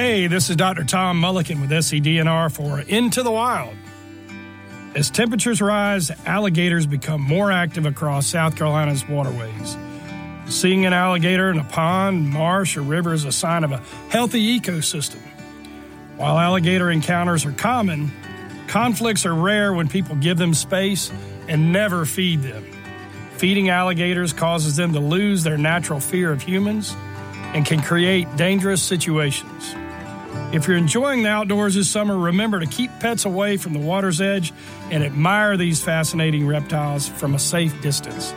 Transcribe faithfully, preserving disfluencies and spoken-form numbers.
Hey, this is Doctor Tom Mulliken with S C D N R for Into the Wild. As temperatures rise, alligators become more active across South Carolina's waterways. Seeing an alligator in a pond, marsh, or river is a sign of a healthy ecosystem. While alligator encounters are common, conflicts are rare when people give them space and never feed them. Feeding alligators causes them to lose their natural fear of humans and can create dangerous situations. If you're enjoying the outdoors this summer, remember to keep pets away from the water's edge and admire these fascinating reptiles from a safe distance.